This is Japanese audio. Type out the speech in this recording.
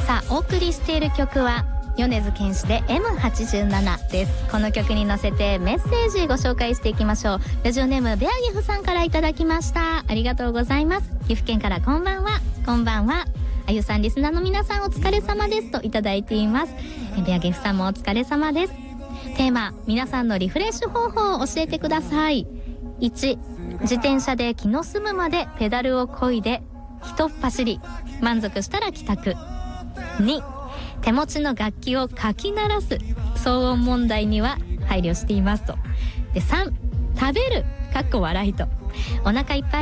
さあお送りしている曲は米津玄師で M87 です。この曲に乗せてメッセージご紹介していきましょう。ラジオネームベアギフさんからいただきました。ありがとうございます。岐阜県からこんばんは。こんばんは。あゆさん、リスナーの皆さんお疲れ様ですといただいています。ベアギフさんもお疲れ様です。テーマ、皆さんのリフレッシュ方法を教えてください。1、自転車で気の済むまでペダルを漕いで一走り、満足したら帰宅。2、手持ちの楽器をかき鳴らす、騒音問題には配慮していますと。で3、食べる、かっこ笑いと。お腹いっぱい